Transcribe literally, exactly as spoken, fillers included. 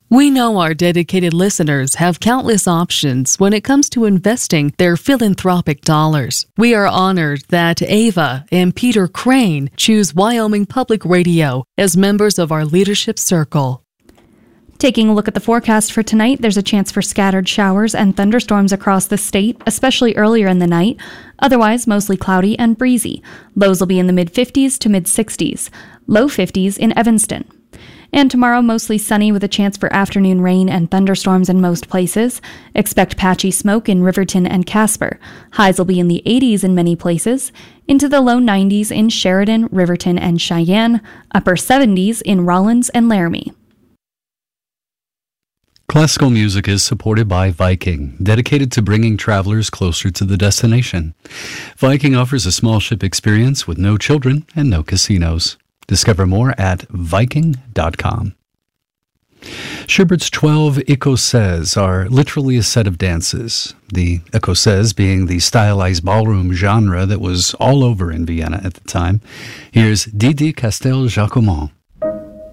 We know our dedicated listeners have countless options when it comes to investing their philanthropic dollars. We are honored that Ava and Peter Crane choose Wyoming Public Radio as members of our leadership circle. Taking a look at the forecast for tonight, there's a chance for scattered showers and thunderstorms across the state, especially earlier in the night. Otherwise, mostly cloudy and breezy. Lows will be in the mid-fifties to mid-sixties. Low fifties in Evanston. And tomorrow, mostly sunny with a chance for afternoon rain and thunderstorms in most places. Expect patchy smoke in Riverton and Casper. Highs will be in the eighties in many places. Into the low nineties in Sheridan, Riverton, and Cheyenne. Upper seventies in Rollins and Laramie. Classical music is supported by Viking, dedicated to bringing travelers closer to the destination. Viking offers a small ship experience with no children and no casinos. Discover more at viking dot com. Schubert's twelve écossaises are literally a set of dances, the écossaise being the stylized ballroom genre that was all over in Vienna at the time. Here's Didi Castel-Jacquemont.